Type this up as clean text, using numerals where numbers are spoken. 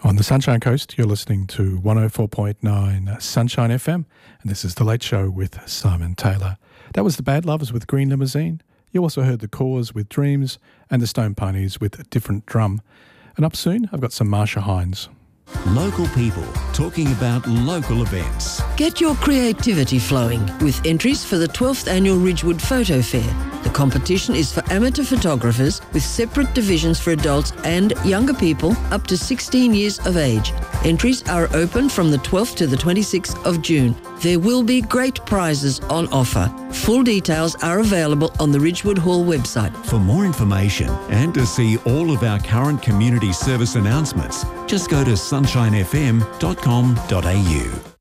On the Sunshine Coast, you're listening to 104.9 Sunshine FM, and this is The Late Show with Simon Taylor. That was the Bad Lovers with Green Limousine. You also heard the Cause with Dreams and the Stone Ponies with a Different Drum. And up soon, I've got some Marsha Hines. Local people talking about local events. Get your creativity flowing with entries for the 12th Annual Ridgewood Photo Fair. The competition is for amateur photographers with separate divisions for adults and younger people up to 16 years of age. Entries are open from the 12th to the 26th of June. There will be great prizes on offer. Full details are available on the Ridgewood Hall website. For more information and to see all of our current community service announcements, just go to sunshinefm.com.au.